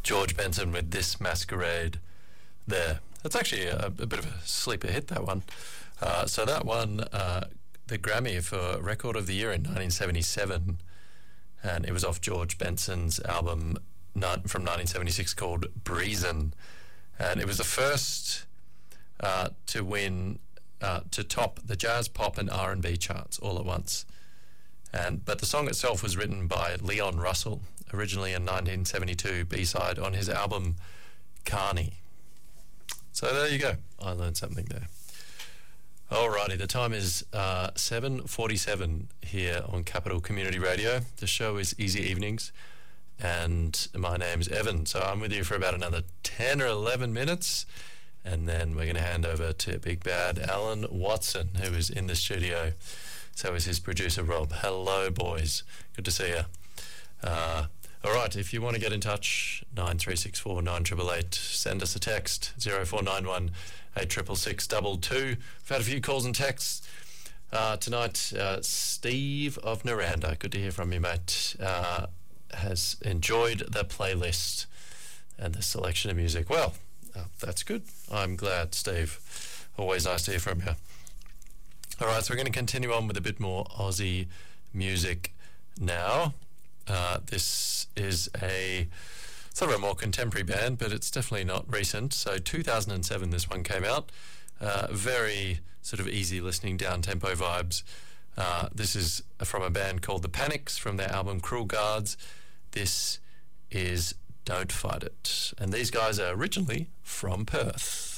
George Benson with This Masquerade there. That's actually a bit of a sleeper hit, that one. So that won the Grammy for Record of the Year in 1977, and it was off George Benson's album from 1976 called Breezin', and it was the first to win, to top the jazz, pop and R&B charts all at once. But the song itself was written by Leon Russell, originally a 1972 B-side on his album Carney. So there you go. I learned something there. Alrighty, the time is 7:47 here on Capital Community Radio. The show is Easy Evenings, and my name's Evan. So I'm with you for about another 10 or 11 minutes, and then we're going to hand over to Big Bad Alan Watson, who is in the studio. So is his producer, Rob. Hello, boys. Good to see you. All right, if you want to get in touch, 9364 9888, send us a text, 0491 866 22. We've had a few calls and texts tonight. Steve of Naranda, good to hear from you, mate, has enjoyed the playlist and the selection of music. Well, that's good. I'm glad, Steve. Always nice to hear from you. All right, so we're going to continue on with a bit more Aussie music now. This is a sort of a more contemporary band, but it's definitely not recent. So 2007 this one came out. Very sort of easy listening, down-tempo vibes. This is from a band called The Panics from their album Cruel Guards. This is Don't Fight It. And these guys are originally from Perth.